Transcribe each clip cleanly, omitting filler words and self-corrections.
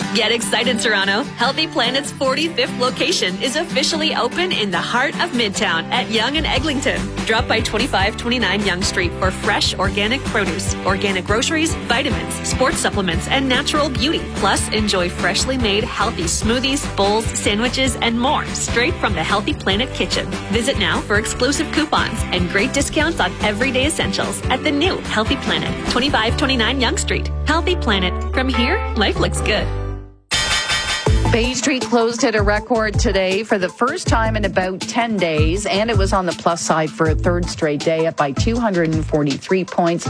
Get excited, Toronto. Healthy Planet's 45th location is officially open in the heart of Midtown at Yonge and Eglinton. Drop by 2529 Yonge Street for fresh organic produce, organic groceries, vitamins, sports supplements, and natural beauty. Plus, enjoy freshly made healthy smoothies, bowls, sandwiches, and more straight from the Healthy Planet kitchen. Visit now for exclusive coupons and great discounts on everyday essentials at the new Healthy Planet, 2529 Yonge Street. Healthy Planet. From here, life looks good. Bay Street closed at a record today for the first time in about 10 days, and it was on the plus side for a third straight day, up by 243 points,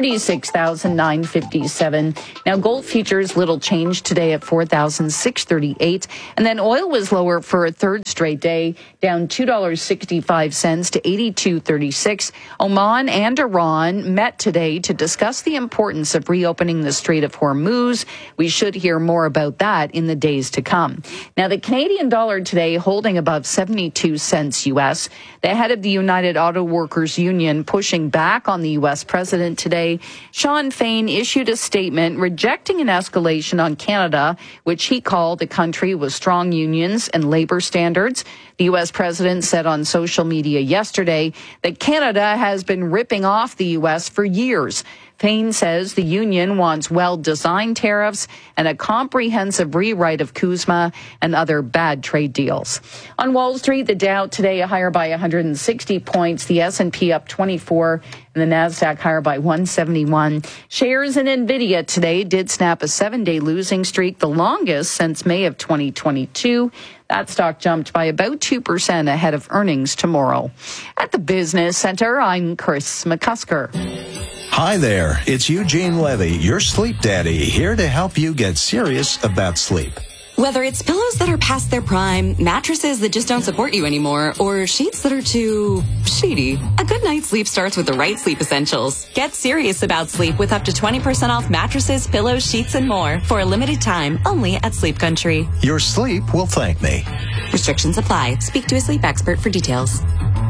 36,957. Now, gold futures little change today at 4,638, and then oil was lower for a third straight day, down $2.65 to 82.36. Oman and Iran met today to discuss the importance of reopening the Strait of Hormuz. We should hear more about that in the days to come. Now, the Canadian dollar today holding above 72 cents U.S. The head of the United Auto Workers Union pushing back on the U.S. president today. Sean Fain issued a statement rejecting an escalation on Canada, which he called a country with strong unions and labor standards. The U.S. president said on social media yesterday that Canada has been ripping off the U.S. for years. Fain says the union wants well-designed tariffs and a comprehensive rewrite of CUSMA and other bad trade deals. On Wall Street, the Dow today higher by 160 points, the S&P up 24, and the Nasdaq higher by 171. Shares in NVIDIA today did snap a 7-day losing streak, the longest since May of 2022. That stock jumped by about 2% ahead of earnings tomorrow. At the Business Center, I'm Chris McCusker. Hi there, it's Eugene Levy, your sleep daddy, here to help you get serious about sleep. Whether it's pillows that are past their prime, mattresses that just don't support you anymore, or sheets that are too sheety, a good night's sleep starts with the right sleep essentials. Get serious about sleep with up to 20% off mattresses, pillows, sheets, and more for a limited time only at Sleep Country. Your sleep will thank me. Restrictions apply. Speak to a sleep expert for details.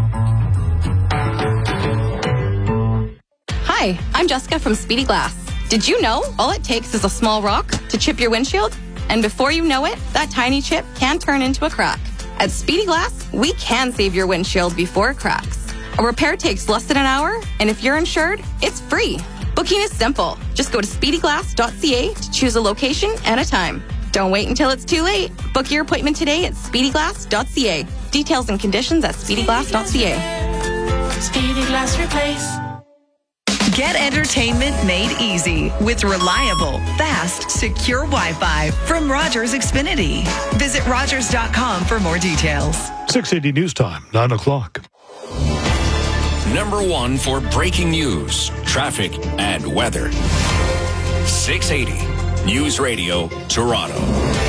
Hi, I'm Jessica from Speedy Glass. Did you know all it takes is a small rock to chip your windshield? And before you know it, that tiny chip can turn into a crack. At Speedy Glass, we can save your windshield before it cracks. A repair takes less than an hour, and if you're insured, it's free. Booking is simple. Just go to speedyglass.ca to choose a location and a time. Don't wait until it's too late. Book your appointment today at speedyglass.ca. Details and conditions at speedyglass.ca. Speedy Glass Replace. Get entertainment made easy with reliable, fast, secure Wi-Fi from Rogers Xfinity. Visit Rogers.com for more details. 6:80 news time, 9 o'clock. Number one for breaking news, traffic, and weather. 680 News Radio, Toronto.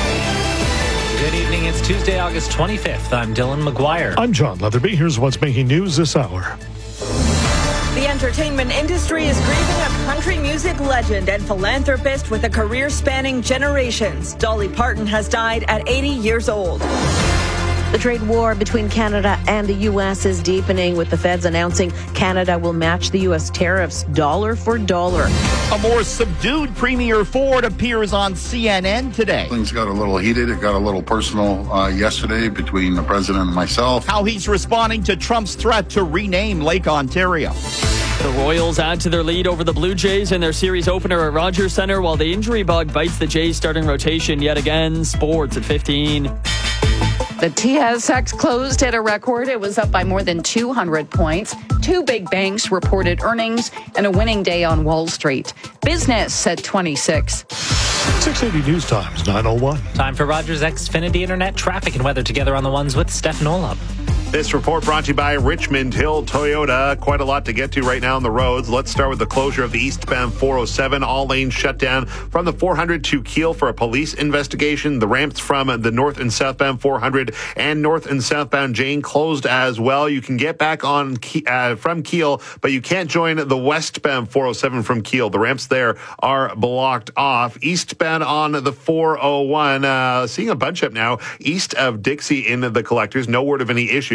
Good evening. It's Tuesday, August 25th. I'm Dylan McGuire. I'm John Leatherby. Here's what's making news this hour. The entertainment industry is grieving a country music legend and philanthropist with a career spanning generations. Dolly Parton has died at 80 years old. The trade war between Canada and the U.S. is deepening, with the feds announcing Canada will match the U.S. tariffs dollar for dollar. A more subdued Premier Ford appears on CNN today. Things got a little heated. It got a little personal yesterday between the president and myself. How he's responding to Trump's threat to rename Lake Ontario. The Royals add to their lead over the Blue Jays in their series opener at Rogers Centre, while the injury bug bites the Jays starting rotation yet again. Sports at 15. The TSX closed at a record. It was up by more than 200 points. Two big banks reported earnings and a winning day on Wall Street. Business at 26. 680 News Times, 9:01. Time for Rogers Xfinity Internet traffic and weather together on the ones with Steph Nolan. This report brought to you by Richmond Hill Toyota. Quite a lot to get to right now on the roads. Let's start with the closure of the eastbound 407. All lanes shut down from the 400 to Kiel for a police investigation. The ramps from the north and southbound 400 and north and southbound Jane closed as well. You can get back on from Kiel, but you can't join the westbound 407 from Kiel. The ramps there are blocked off. Eastbound on the 401, seeing a bunch up now east of Dixie in the collectors. No word of any issues.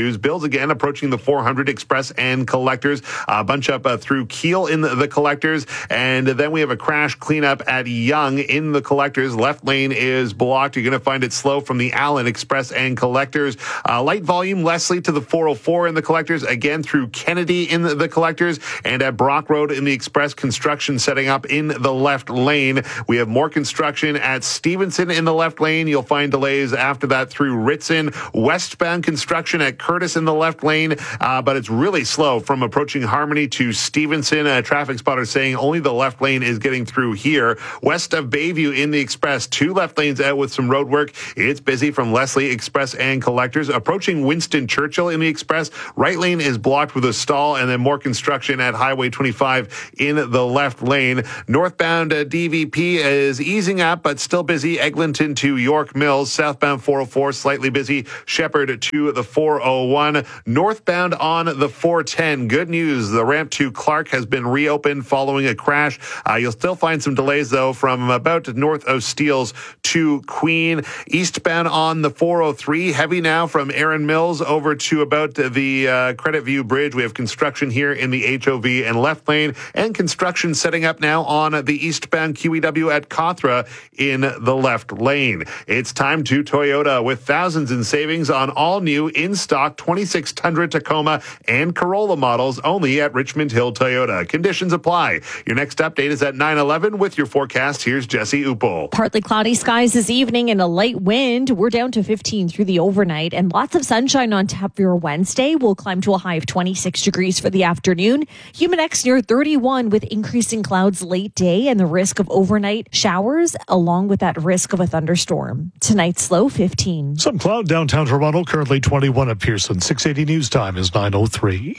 news. Bills again approaching the 400 Express and Collectors. A bunch up through Kiel in the Collectors. And then we have a crash cleanup at Yonge in the Collectors. Left lane is blocked. You're going to find it slow from the Allen Express and Collectors. Light volume, Leslie to the 404 in the Collectors. Again through Kennedy in the Collectors. And at Brock Road in the Express, construction setting up in the left lane. We have more construction at Stevenson in the left lane. You'll find delays after that through Ritson. Westbound construction at Curtis in the left lane, but it's really slow from approaching Harmony to Stevenson. A traffic spotter saying only the left lane is getting through here. West of Bayview in the Express, 2 left lanes out with some road work. It's busy from Leslie Express and Collectors. Approaching Winston Churchill in the Express, right lane is blocked with a stall, and then more construction at Highway 25 in the left lane. Northbound DVP is easing up, but still busy. Eglinton to York Mills. Southbound 404, slightly busy. Shepherd to the 401. Northbound on the 410. Good news. The ramp to Clark has been reopened following a crash. You'll still find some delays, though, from about north of Steeles to Queen. Eastbound on the 403. Heavy now from Erin Mills over to about the Credit View Bridge. We have construction here in the HOV and left lane, and construction setting up now on the eastbound QEW at Cawthra in the left lane. It's time to Toyota with thousands in savings on all new in-stock 26 Tundra, Tacoma, and Corolla models only at Richmond Hill Toyota. Conditions apply. Your next update is at 9:11 with your forecast. Here's Jesse Upel. Partly cloudy skies this evening and a light wind. We're down to 15 through the overnight and lots of sunshine on tap for your Wednesday. We'll climb to a high of 26 degrees for the afternoon. Humidex near 31 with increasing clouds late day and the risk of overnight showers along with that risk of a thunderstorm. Tonight's low 15. Some cloud downtown Toronto, currently 21 at Pearson. 680 News Time is 9:03.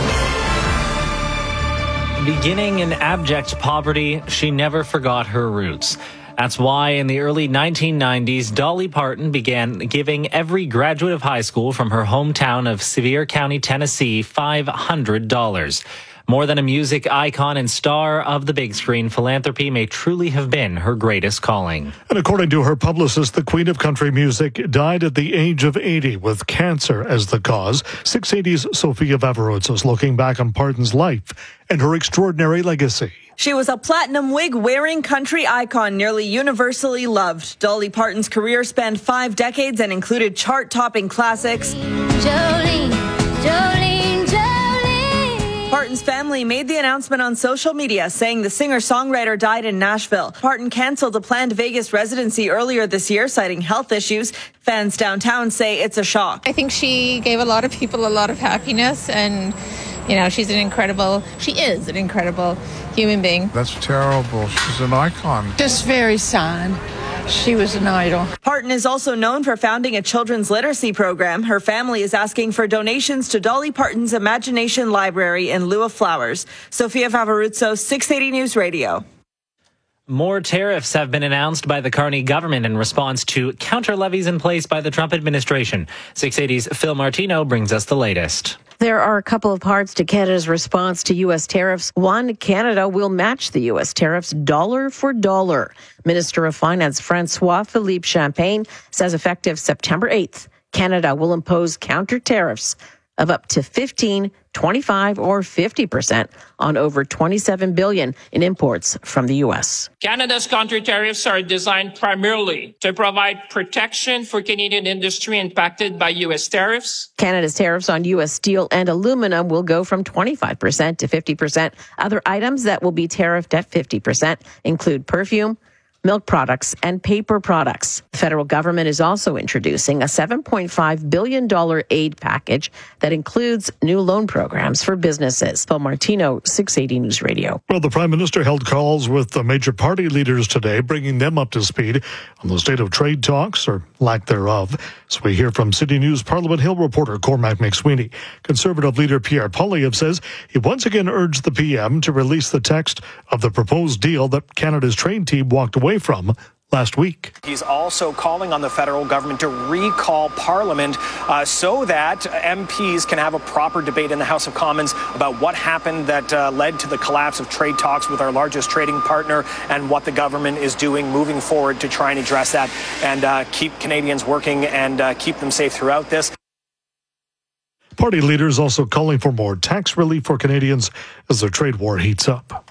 Beginning in abject poverty, she never forgot her roots. That's why in the early 1990s, Dolly Parton began giving every graduate of high school from her hometown of Sevier County, Tennessee, $500. More than a music icon and star of the big screen, philanthropy may truly have been her greatest calling. And according to her publicist, the Queen of Country Music died at the age of 80 with cancer as the cause. 680's Sophia Vavarutz is looking back on Parton's life and her extraordinary legacy. She was a platinum wig-wearing country icon, nearly universally loved. Dolly Parton's career spanned 5 decades and included chart-topping classics. Jolene, Jolene, Jolene. Parton's family made the announcement on social media, saying the singer-songwriter died in Nashville. Parton canceled a planned Vegas residency earlier this year, citing health issues. Fans downtown say it's a shock. I think she gave a lot of people a lot of happiness, and you know, she is an incredible human being. That's terrible. She's an icon. Just very sad. She was an idol. Parton is also known for founding a children's literacy program. Her family is asking for donations to Dolly Parton's Imagination Library in lieu of flowers. Sophia Vavaruzzo, 680 News Radio. More tariffs have been announced by the Carney government in response to counter levies in place by the Trump administration. 680's Phil Martino brings us the latest. There are a couple of parts to Canada's response to U.S. tariffs. One, Canada will match the U.S. tariffs dollar for dollar. Minister of Finance Francois Philippe Champagne says effective September 8th, Canada will impose counter tariffs of up to 15, 25, or 50% on over $27 billion in imports from the U.S. Canada's counter tariffs are designed primarily to provide protection for Canadian industry impacted by U.S. tariffs. Canada's tariffs on U.S. steel and aluminum will go from 25% to 50%. Other items that will be tariffed at 50% include perfume, milk products, and paper products. The federal government is also introducing a $7.5 billion aid package that includes new loan programs for businesses. Phil Martino, 680 News Radio. Well, the Prime Minister held calls with the major party leaders today, bringing them up to speed on the state of trade talks, or lack thereof. So we hear from City News Parliament Hill reporter Cormac McSweeney. Conservative leader Pierre Poilievre says he once again urged the PM to release the text of the proposed deal that Canada's trade team walked away from last week. He's also calling on the federal government to recall Parliament so that MPs can have a proper debate in the House of Commons about what happened that led to the collapse of trade talks with our largest trading partner and what the government is doing moving forward to try and address that and keep Canadians working and keep them safe throughout this. Party leaders also calling for more tax relief for Canadians as the trade war heats up.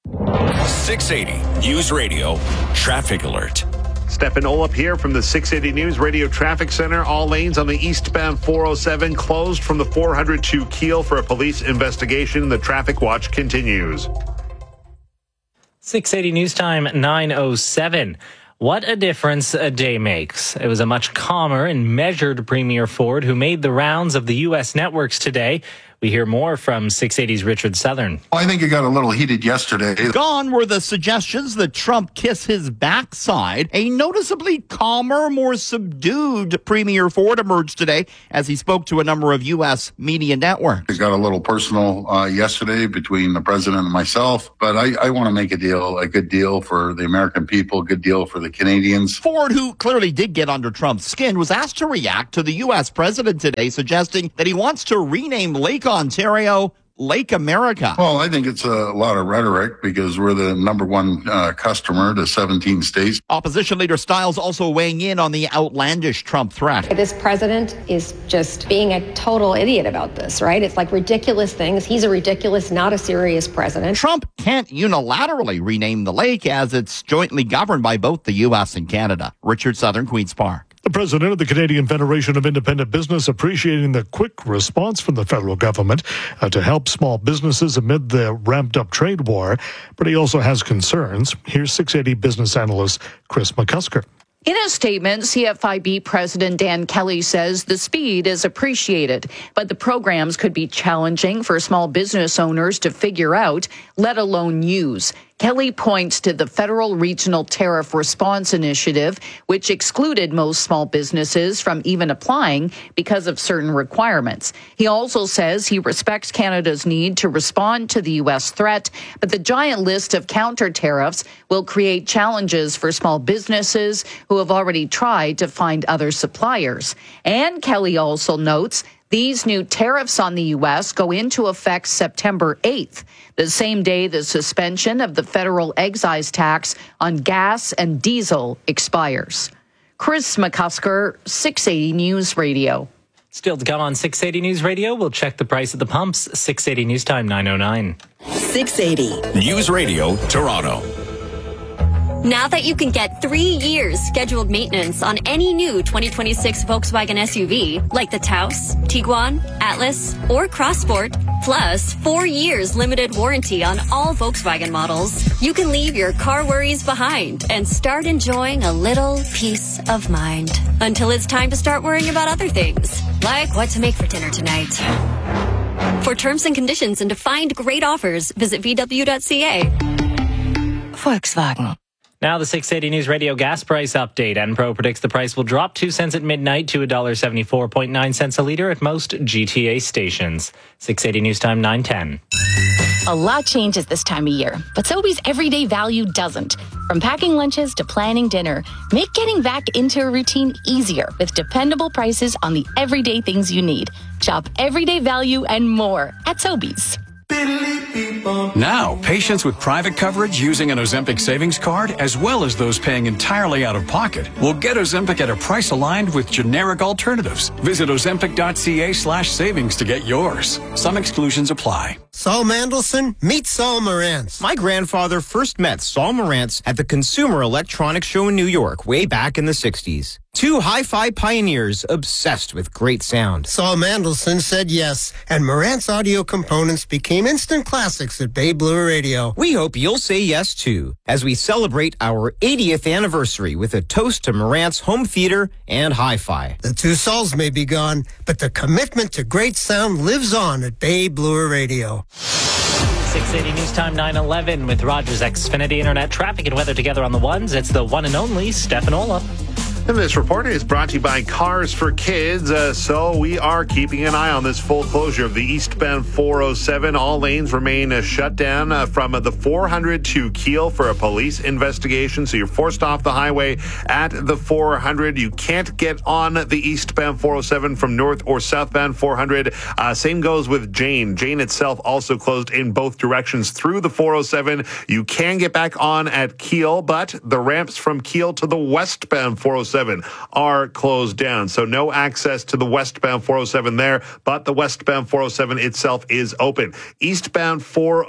680 News Radio Traffic Alert. Stefan Olip here from the 680 News Radio Traffic Center. All lanes on the eastbound 407 closed from the 400 to Kiel for a police investigation. The traffic watch continues. 680 News Time, 9:07. What a difference a day makes. It was a much calmer and measured Premier Ford who made the rounds of the U.S. networks today. We hear more from 680's Richard Southern. I think it got a little heated yesterday. Gone were the suggestions that Trump kiss his backside. A noticeably calmer, more subdued Premier Ford emerged today as he spoke to a number of U.S. media networks. It got a little personal yesterday between the president and myself, but I want to make a good deal for the American people, a good deal for the Canadians. Ford, who clearly did get under Trump's skin, was asked to react to the U.S. president today, suggesting that he wants to rename Lake Ontario Lake America. Well, I think it's a lot of rhetoric because we're the number one customer to 17 states. Opposition leader Stiles also weighing in on the outlandish Trump threat. This president is just being a total idiot about this, right? It's like ridiculous things. He's a ridiculous, not a serious president. Trump can't unilaterally rename the lake as it's jointly governed by both the U.S. and Canada. Richard Southern, Queen's Park. The president of the Canadian Federation of Independent Business appreciating the quick response from the federal government to help small businesses amid the ramped-up trade war. But he also has concerns. Here's 680 business analyst Chris McCusker. In a statement, CFIB President Dan Kelly says the speed is appreciated, but the programs could be challenging for small business owners to figure out, let alone use. Kelly points to the Federal Regional Tariff Response Initiative, which excluded most small businesses from even applying because of certain requirements. He also says he respects Canada's need to respond to the U.S. threat, but the giant list of counter tariffs will create challenges for small businesses who have already tried to find other suppliers. And Kelly also notes these new tariffs on the U.S. go into effect September 8th, the same day the suspension of the federal excise tax on gas and diesel expires. Chris McCusker, 680 News Radio. Still to come on 680 News Radio, we'll check the price at the pumps. 680 News Time, 9:09. 680 News Radio Toronto. Now that you can get 3 years scheduled maintenance on any new 2026 Volkswagen SUV, like the Taos, Tiguan, Atlas, or Crossport, plus 4 years limited warranty on all Volkswagen models, you can leave your car worries behind and start enjoying a little peace of mind. Until it's time to start worrying about other things, like what to make for dinner tonight. For terms and conditions and to find great offers, visit VW.ca. Volkswagen. Now the 680 News Radio gas price update. Enpro predicts the price will drop 2 cents at midnight to $1.74.9 a litre at most GTA stations. 680 News Time, 9:10. A lot changes this time of year, but Sobeys everyday value doesn't. From packing lunches to planning dinner, make getting back into a routine easier with dependable prices on the everyday things you need. Shop everyday value and more at Sobeys. Now, patients with private coverage using an Ozempic savings card, as well as those paying entirely out of pocket, will get Ozempic at a price aligned with generic alternatives. Visit Ozempic.ca/savings to get yours. Some exclusions apply. Saul Mandelson, meet Saul Morantz. My grandfather first met Saul Morantz at the Consumer Electronics Show in New York way back in the 60s. Two hi-fi pioneers obsessed with great sound. Saul Mandelson said yes, and Morantz audio components became instant classics at Bay Blue Radio. We hope you'll say yes, too, as we celebrate our 80th anniversary with a toast to Morantz home theater and hi-fi. The two Sauls may be gone, but the commitment to great sound lives on at Bay Blue Radio. 680 News Time, 9:11 with Rogers Xfinity Internet traffic and weather together on the ones. It's the one and only Stefan Olip. And this report is brought to you by Cars for Kids. So we are keeping an eye on this full closure of the eastbound 407. All lanes remain shut down from the 400 to Kiel for a police investigation. So you're forced off the highway at the 400. You can't get on the eastbound 407 from north or southbound 400. Same goes with Jane. Jane itself also closed in both directions through the 407. You can get back on at Kiel, but the ramps from Kiel to the westbound 407 407 are closed down. So no access to the westbound 407 there, but the westbound 407 itself is open. Eastbound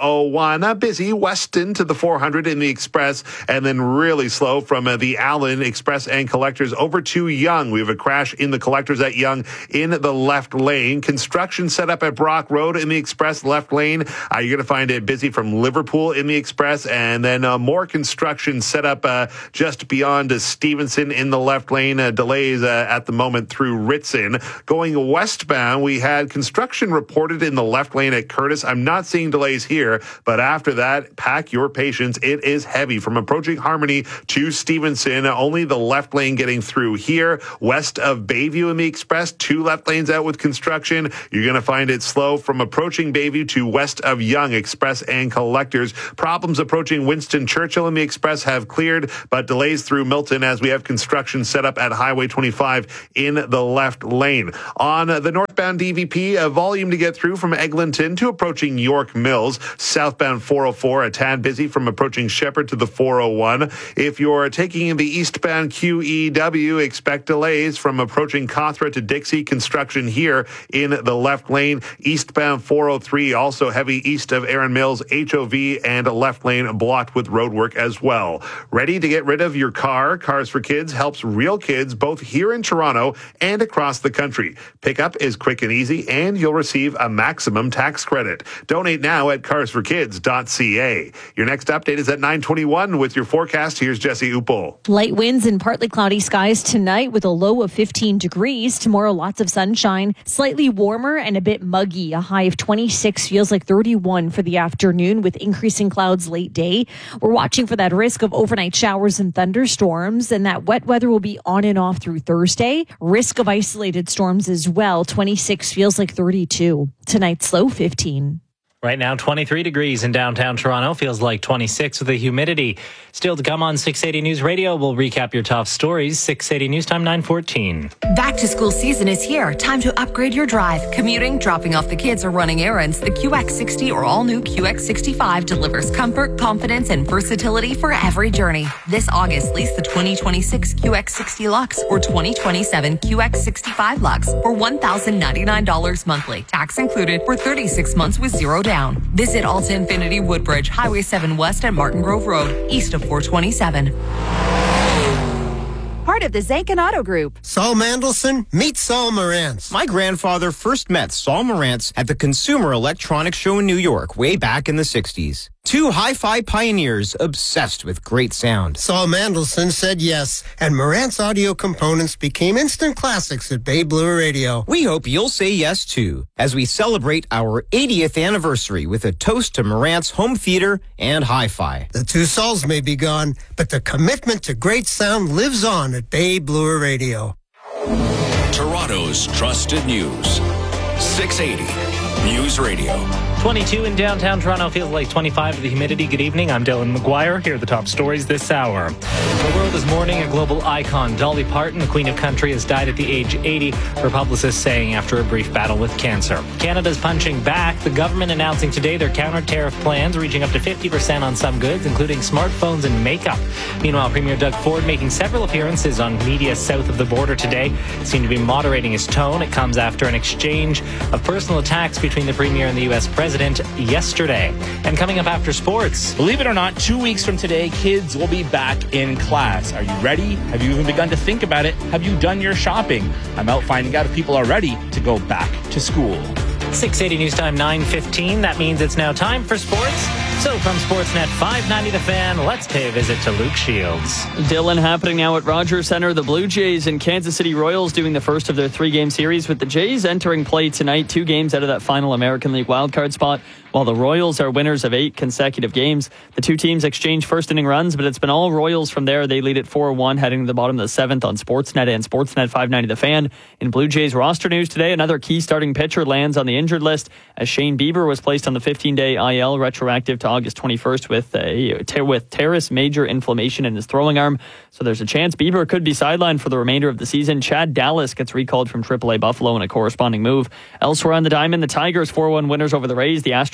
401, busy west into the 400 in the Express, and then really slow from the Allen Express and Collectors over to Yonge. We have a crash in the Collectors at Yonge in the left lane. Construction set up at Brock Road in the Express left lane. You're going to find it busy from Liverpool in the Express, and then more construction set up just beyond Stevenson in the left lane. Delays at the moment through Ritson. Going westbound, we had construction reported in the left lane at Curtis. I'm not seeing delays here, but after that, pack your patience. It is heavy from approaching Harmony to Stevenson. Only the left lane getting through here. West of Bayview in the Express, 2 left lanes out with construction. You're going to find it slow from approaching Bayview to west of Yonge, Express and Collectors. Problems approaching Winston Churchill in the Express have cleared, but delays through Milton as we have construction set up at Highway 25 in the left lane. On the northbound DVP, a volume to get through from Eglinton to approaching York Mills. Southbound 404, a tad busy from approaching Shepherd to the 401. If you're taking the eastbound QEW, expect delays from approaching Cawthra to Dixie. Construction here in the left lane. Eastbound 403, also heavy east of Erin Mills, HOV, and a left lane blocked with roadwork as well. Ready to get rid of your car? Cars for Kids helps real kids both here in Toronto and across the country. Pickup is quick and easy, and you'll receive a maximum tax credit. Donate now at carsforkids.ca. Your next update is at 9:21 with your forecast. Here's Jesse Upol. Light winds and partly cloudy skies tonight with a low of 15 degrees. Tomorrow, lots of sunshine, slightly warmer and a bit muggy. A high of 26 feels like 31 for the afternoon with increasing clouds late day. We're watching for that risk of overnight showers and thunderstorms, and that wet weather will be on and off through Thursday. Risk of isolated storms as well. 26 feels like 32. Tonight's low 15. Right now, 23 degrees in downtown Toronto. Feels like 26 with the humidity. Still to come on 680 News Radio. We'll recap your top stories. 680 News Time, 9:14. Back to school season is here. Time to upgrade your drive. Commuting, dropping off the kids, or running errands. The QX60 or all-new QX65 delivers comfort, confidence, and versatility for every journey. This August, lease the 2026 QX60 Lux or 2027 QX65 Lux for $1,099 monthly. Tax included for 36 months with zero down. Visit Alta Infinity Woodbridge, Highway 7 West at Martin Grove Road, east of 427. Part of the Zankin Auto Group. Saul Mandelson, meet Saul Morantz. My grandfather first met Saul Morantz at the Consumer Electronics Show in New York way back in the 60s. 2 hi-fi pioneers obsessed with great sound. Saul Mandelson said yes, and Morantz audio components became instant classics at Bay Blue Radio. We hope you'll say yes too, as we celebrate our 80th anniversary with a toast to Morantz home theater and hi-fi. The 2 Sauls may be gone, but the commitment to great sound lives on at Bay Blue Radio. Toronto's trusted news. 680 News Radio. 22 in downtown Toronto, feels like 25 with the humidity. Good evening, I'm Dylan McGuire. Here are the top stories this hour. The world is mourning a global icon. Dolly Parton, the Queen of Country, has died at the age 80, her publicist saying after a brief battle with cancer. Canada's punching back. The government announcing today their counter-tariff plans, reaching up to 50% on some goods, including smartphones and makeup. Meanwhile, Premier Doug Ford making several appearances on media south of the border today, seemed to be moderating his tone. It comes after an exchange of personal attacks between the Premier and the U.S. President yesterday. And coming up after sports. Believe it or not, 2 weeks from today, kids will be back in class. Are you ready? Have you even begun to think about it? Have you done your shopping? I'm out finding out if people are ready to go back to school. 680 News Time, 9:15. That means it's now time for sports. So from Sportsnet 590 The Fan, let's pay a visit to Luke Shields. Dylan, happening now at Rogers Center. The Blue Jays and Kansas City Royals doing the first of their 3-game series, with the Jays entering play tonight, 2 games out of that final American League wildcard spot, while the Royals are winners of 8 consecutive games. The 2 teams exchange first-inning runs, but it's been all Royals from there. They lead at 4-1, heading to the bottom of the 7th on Sportsnet and Sportsnet 590 The Fan. In Blue Jays roster news today, another key starting pitcher lands on the injured list, as Shane Bieber was placed on the 15-day IL, retroactive to August 21st with teres major inflammation in his throwing arm. So there's a chance Bieber could be sidelined for the remainder of the season. Chad Dallas gets recalled from AAA Buffalo in a corresponding move. Elsewhere on the diamond, the Tigers 4-1 winners over the Rays. The Astros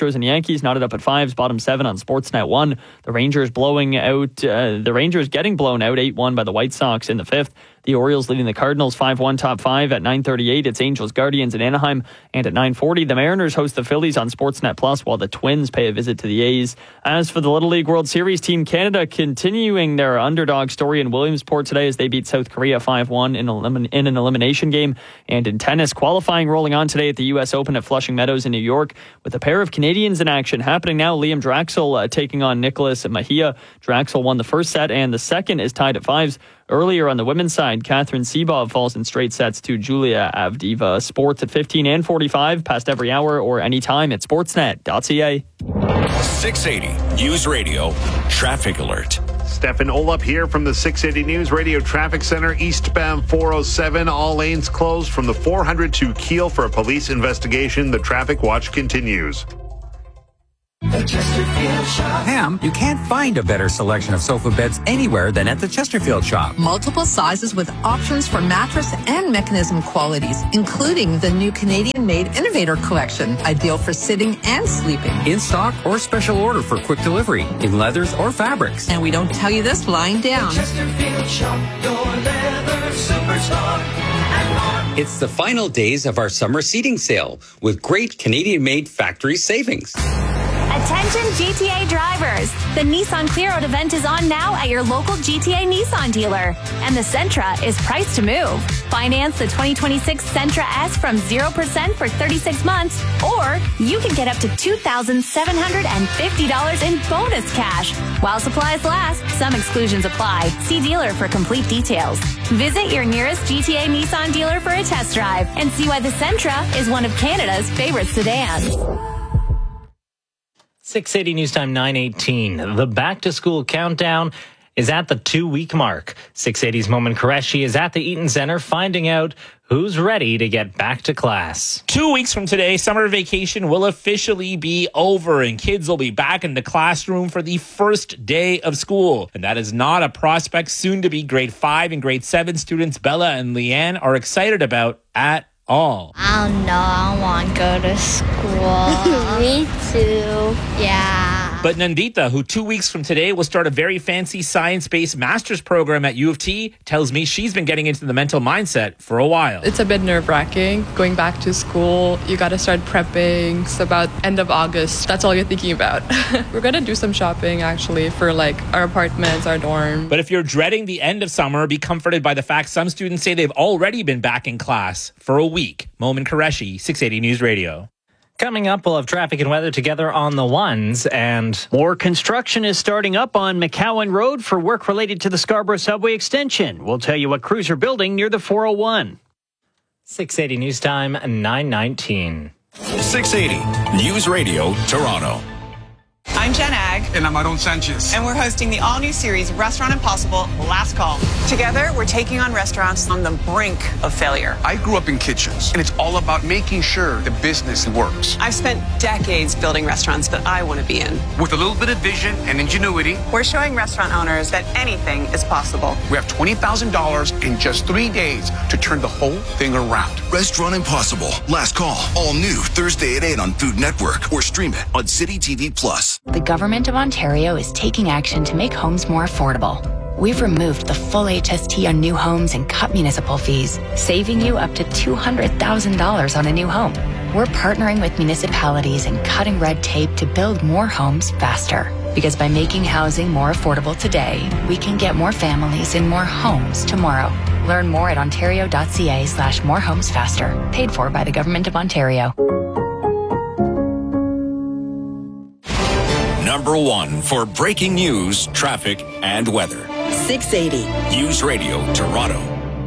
Astros and Yankees knotted up at 5s, bottom 7 on Sportsnet 1. The Rangers getting blown out 8-1 by the White Sox in the 5th. The Orioles leading the Cardinals 5-1 top 5 at 9:38. It's Angels Guardians in Anaheim. And at 9:40, the Mariners host the Phillies on Sportsnet Plus while the Twins pay a visit to the A's. As for the Little League World Series, Team Canada continuing their underdog story in Williamsport today as they beat South Korea 5-1 in an elimination game. And in tennis, qualifying rolling on today at the U.S. Open at Flushing Meadows in New York with a pair of Canadians in action happening now. Liam Draxl taking on Nicholas Mejia. Draxl won the first set and the second is tied at 5s. Earlier on the women's side, Catherine Seabov falls in straight sets to Julia Avdiva. Sports at 15 and 45, past every hour or anytime at sportsnet.ca. 680 News Radio Traffic Alert. Stefan Olop here from the 680 News Radio Traffic Center. Eastbound 407, all lanes closed from the 400 to Kiel for a police investigation. The traffic watch continues. The Chesterfield Shop. Pam, you can't find a better selection of sofa beds anywhere than at the Chesterfield Shop. Multiple sizes with options for mattress and mechanism qualities, including the new Canadian-made Innovator Collection, ideal for sitting and sleeping. In stock or special order for quick delivery, in leathers or fabrics. And we don't tell you this lying down. The Chesterfield Shop, your leather superstar. It's the final days of our summer seating sale with great Canadian-made factory savings. Attention GTA drivers! The Nissan Clear Out event is on now at your local GTA Nissan dealer. And the Sentra is priced to move. Finance the 2026 Sentra S from 0% for 36 months, or you can get up to $2,750 in bonus cash. While supplies last, some exclusions apply. See dealer for complete details. Visit your nearest GTA Nissan dealer for a test drive and see why the Sentra is one of Canada's favorite sedans. 680 News Time 9:18. The back-to-school countdown is at the 2-week mark. 680's Momin Qureshi is at the Eaton Center finding out who's ready to get back to class. 2 weeks from today, summer vacation will officially be over and kids will be back in the classroom for the first day of school. And that is not a prospect soon to be grade 5 and grade 7 students Bella and Leanne are excited about at all. I don't know. I want to go to school. Me too. Yeah. But Nandita, who 2 weeks from today will start a very fancy science-based master's program at U of T, tells me she's been getting into the mental mindset for a while. It's a bit nerve-wracking going back to school. You got to start prepping. It's about end of August. That's all you're thinking about. We're going to do some shopping, actually, for like our apartments, our dorm. But if you're dreading the end of summer, be comforted by the fact some students say they've already been back in class for a week. Momin Qureshi, 680 News Radio. Coming up, we'll have traffic and weather together on the ones, and more construction is starting up on McCowan Road for work related to the Scarborough Subway extension. We'll tell you what crews are building near the 401. 680 News Time 9:19. 680 News Radio Toronto. I'm Jen Ag. And I'm Aaron Sanchez. And we're hosting the all-new series, Restaurant Impossible, Last Call. Together, we're taking on restaurants on the brink of failure. I grew up in kitchens, and it's all about making sure the business works. I've spent decades building restaurants that I want to be in. With a little bit of vision and ingenuity, we're showing restaurant owners that anything is possible. We have $20,000 in just 3 days to turn the whole thing around. Restaurant Impossible, Last Call, all new Thursday at 8 on Food Network or stream it on City TV Plus. The Government of Ontario is taking action to make homes more affordable. We've removed the full HST on new homes and cut municipal fees, saving you up to $200,000 on a new home. We're partnering with municipalities and cutting red tape to build more homes faster. Because by making housing more affordable today, we can get more families in more homes tomorrow. Learn more at ontario.ca/morehomesfaster. Paid for by the Government of Ontario. Number 1 for breaking news, traffic, and weather. 680 News Radio Toronto.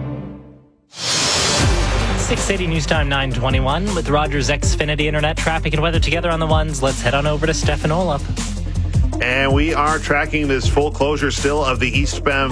680 News Time 9:21 with Rogers Xfinity Internet traffic and weather together on the ones. Let's head on over to Stefan Olop. And we are tracking this full closure still of the eastbound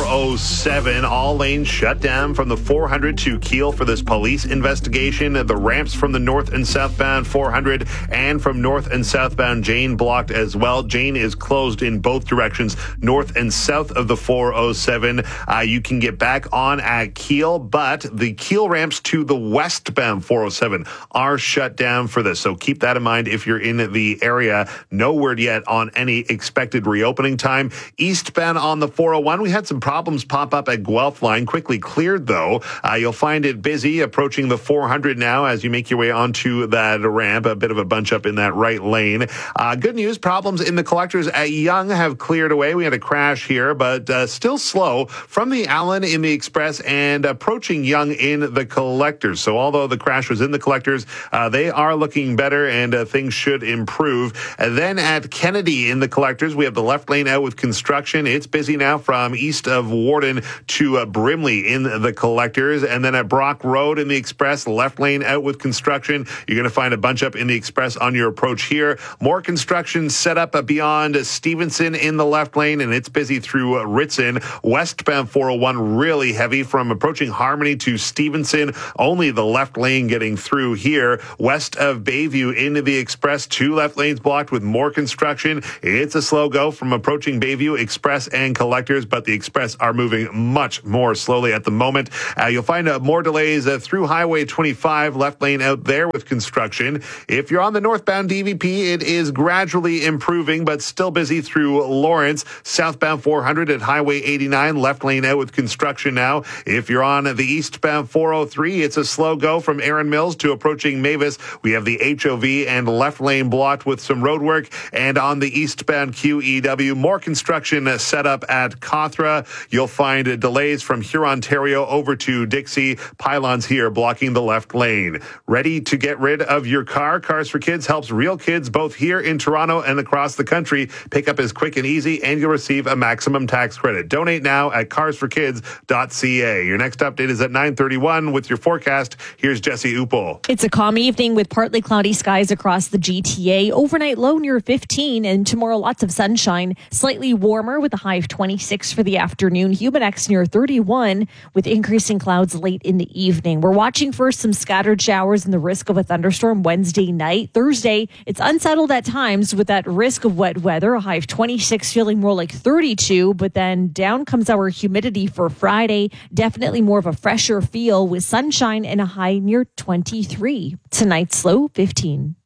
407. All lanes shut down from the 400 to Kiel for this police investigation. The ramps from the north and southbound 400 and from north and southbound Jane blocked as well. Jane is closed in both directions, north and south of the 407. You can get back on at Kiel, but the Kiel ramps to the westbound 407 are shut down for this. So keep that in mind if you're in the area. No word yet on any expected reopening time. Eastbound on the 401, we had some problems pop up at Guelph line. Quickly cleared, though. You'll find it busy approaching the 400 now as you make your way onto that ramp. A bit of a bunch up in that right lane. Good news, problems in the collectors at Yonge have cleared away. We had a crash here, but still slow from the Allen in the Express and approaching Yonge in the collectors. So although the crash was in the collectors, they are looking better and things should improve. And then at Kennedy in the collectors, we have the left lane out with construction. It's busy now from east of Warden to Brimley in the collectors. And then at Brock Road in the Express, left lane out with construction. You're going to find a bunch up in the Express on your approach here. More construction set up beyond Stevenson in the left lane, and it's busy through Ritson. Westbound 401 really heavy from approaching Harmony to Stevenson. Only the left lane getting through here. West of Bayview into the Express, 2 left lanes blocked with more construction. It's a slow go from approaching Bayview, Express and collectors, but the Express are moving much more slowly at the moment. You'll find more delays through Highway 25, left lane out there with construction. If you're on the northbound DVP, it is gradually improving, but still busy through Lawrence. Southbound 400 at Highway 89, left lane out with construction now. If you're on the eastbound 403, it's a slow go from Erin Mills to approaching Mavis. We have the HOV and left lane blocked with some road work. And on the eastbound QEW, more construction set up at Cothra. You'll find delays from Hurontario over to Dixie. Pylons here blocking the left lane. Ready to get rid of your car? Cars for Kids helps real kids both here in Toronto and across the country. Pickup is quick and easy, and you'll receive a maximum tax credit. Donate now at carsforkids.ca. Your next update is at 9:31 with your forecast. Here's Jesse Upel. It's a calm evening with partly cloudy skies across the GTA. Overnight low near 15, and tomorrow lots of sunshine. Slightly warmer with a high of 26 for the afternoon. Humidex near 31 with increasing clouds late in the evening. We're watching for some scattered showers and the risk of a thunderstorm Wednesday night. Thursday, it's unsettled at times with that risk of wet weather. A high of 26, feeling more like 32, but then down comes our humidity for Friday. Definitely more of a fresher feel with sunshine and a high near 23. Tonight's low 15.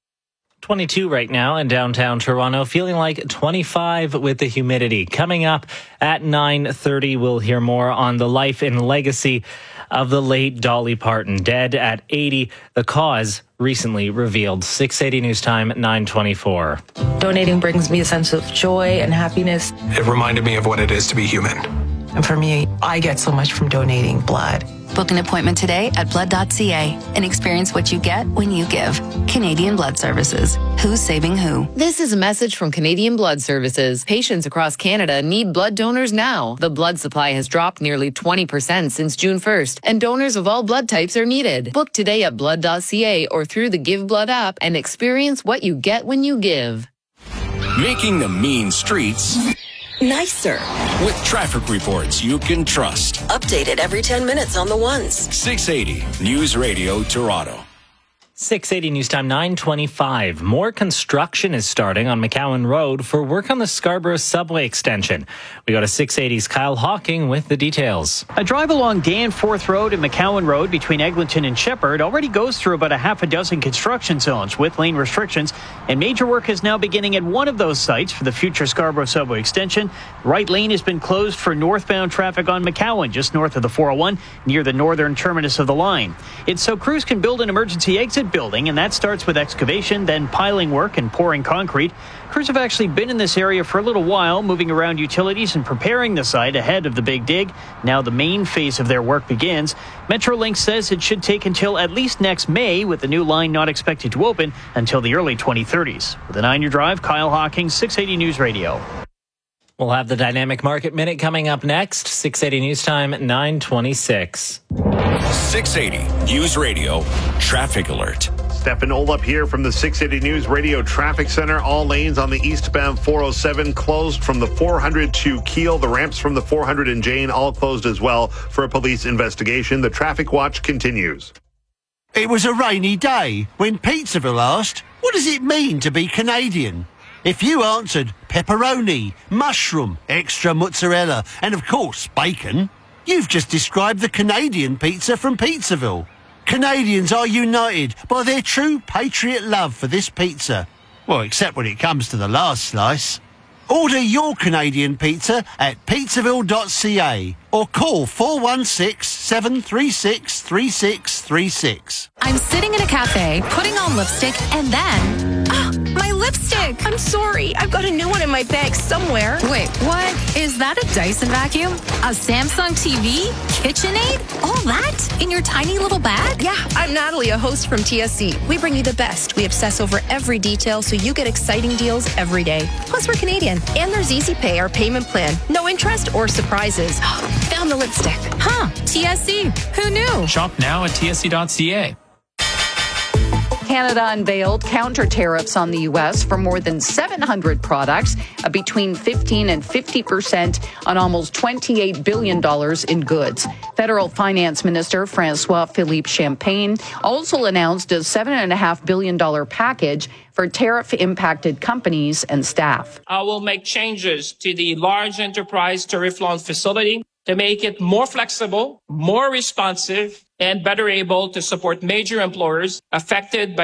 22 right now in downtown Toronto, feeling like 25 with the humidity. Coming up at 9:30, we'll hear more on the life and legacy of the late Dolly Parton, dead at 80. The cause recently revealed. 680 News Time, 9:24. Donating brings me a sense of joy and happiness. It reminded me of what it is to be human. And for me, I get so much from donating blood. Book an appointment today at blood.ca and experience what you get when you give. Canadian Blood Services. Who's saving who? This is a message from Canadian Blood Services. Patients across Canada need blood donors now. The blood supply has dropped nearly 20% since June 1st, and donors of all blood types are needed. Book today at blood.ca or through the Give Blood app and experience what you get when you give. Making the mean streets nicer. With traffic reports you can trust. Updated every 10 minutes on the ones. 680 News Radio Toronto. 680 News Time, 9:25. More construction is starting on McCowan Road for work on the Scarborough subway extension. We go to 680's Kyle Hawking with the details. A drive along Danforth Road and McCowan Road between Eglinton and Shepherd already goes through about a half a dozen construction zones with lane restrictions, and major work is now beginning at one of those sites for the future Scarborough subway extension. Right lane has been closed for northbound traffic on McCowan, just north of the 401, near the northern terminus of the line. It's so crews can build an emergency exit building, and that starts with excavation, then piling work and pouring concrete. Crews have actually been in this area for a little while, moving around utilities and preparing the site ahead of the big dig. Now the main phase of their work begins. Metrolink says it should take until at least next May, with the new line not expected to open until the early 2030s. With a 9-year drive, Kyle Hawking, 680 News Radio. We'll have the Dynamic Market Minute coming up next. 680 News Time, 9:26. 680 News Radio Traffic Alert. Stefan Olop here from the 680 News Radio Traffic Center. All lanes on the eastbound 407 closed from the 400 to Kiel. The ramps from the 400 and Jane all closed as well for a police investigation. The traffic watch continues. It was a rainy day when Pizzaville asked, what does it mean to be Canadian? If you answered pepperoni, mushroom, extra mozzarella, and of course bacon, you've just described the Canadian pizza from Pizzaville. Canadians are united by their true patriot love for this pizza. Well, except when it comes to the last slice. Order your Canadian pizza at pizzaville.ca or call 416-736-3636. I'm sitting in a cafe, putting on lipstick, and then... my lipstick! I'm sorry. I've got a new one in my bag somewhere. Wait, what? Is that a Dyson vacuum? A Samsung TV? KitchenAid? All that? In your tiny little bag? Yeah, I'm Natalie, a host from TSC. We bring you the best. We obsess over every detail so you get exciting deals every day. Plus, we're Canadian. And there's Easy Pay, our payment plan. No interest or surprises. Found the lipstick. Huh, TSC. Who knew? Shop now at tsc.ca. Canada unveiled counter tariffs on the U.S. for more than 700 products, between 15 and 50% on almost $28 billion in goods. Federal Finance Minister François-Philippe Champagne also announced a $7.5 billion package for tariff-impacted companies and staff. I will make changes to the large enterprise tariff loan facility to make it more flexible, more responsive, and better able to support major employers affected by